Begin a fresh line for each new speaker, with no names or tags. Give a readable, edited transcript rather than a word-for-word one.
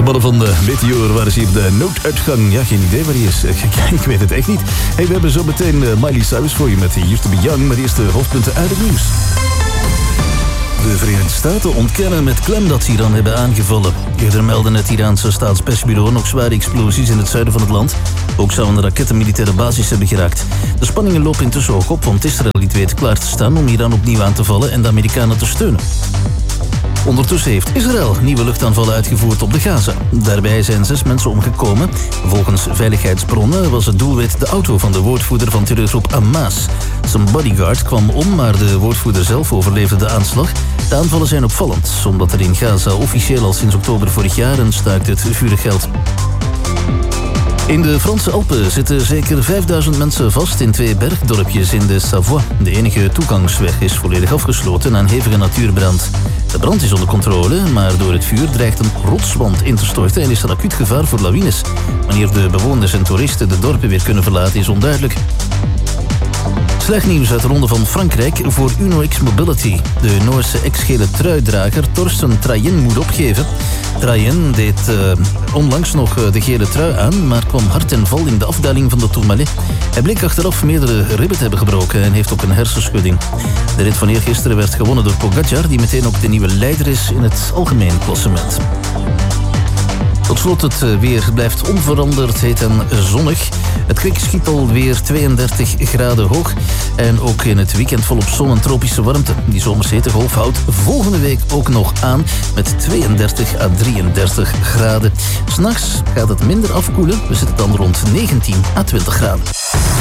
De mannen van Meteor waren hier op de nooduitgang. Ja, geen idee waar hij is. Ik weet het echt niet. Hey, we hebben zo meteen Miley Cyrus voor je met Used to Be Young. Maar eerst de hoofdpunten uit het nieuws. De Verenigde Staten ontkennen met klem dat ze Iran hebben aangevallen. Eerder meldde het Iraanse staatspersbureau nog zware explosies in het zuiden van het land. Ook zouden de raketten militaire basis hebben geraakt. De spanningen lopen intussen hoog op, want Israël liet weten klaar te staan om Iran opnieuw aan te vallen en de Amerikanen te steunen. Ondertussen heeft Israël nieuwe luchtaanvallen uitgevoerd op de Gaza. Daarbij zijn 6 mensen omgekomen. Volgens veiligheidsbronnen was het doelwit de auto van de woordvoerder van terreurgroep Hamas. Zijn bodyguard kwam om, maar de woordvoerder zelf overleefde de aanslag. De aanvallen zijn opvallend, omdat er in Gaza officieel al sinds oktober vorig jaar een staakt het vurig geldt. In de Franse Alpen zitten zeker 5000 mensen vast in 2 bergdorpjes in de Savoie. De enige toegangsweg is volledig afgesloten na een hevige natuurbrand. De brand is onder controle, maar door het vuur dreigt een rotswand in te storten en is er acuut gevaar voor lawines. Wanneer de bewoners en toeristen de dorpen weer kunnen verlaten is onduidelijk. Slecht nieuws uit de ronde van Frankrijk voor UNO-X Mobility. De Noorse ex-gele truidrager Torsten Trayen moet opgeven. Trayen deed onlangs nog de gele trui aan, maar kwam hard en val in de afdaling van de Tourmalet. Hij bleek achteraf meerdere ribben te hebben gebroken en heeft ook een hersenschudding. De rit van eergisteren werd gewonnen door Pogacar, die meteen ook de nieuwe leider is in het algemeen klassement. Tot slot, het weer blijft onveranderd heet en zonnig. Het kwik schiet alweer 32 graden hoog. En ook in het weekend volop zon en tropische warmte. Die zomerse hittegolf houdt volgende week ook nog aan met 32 à 33 graden. 's Nachts gaat het minder afkoelen. We zitten dan rond 19 à 20 graden.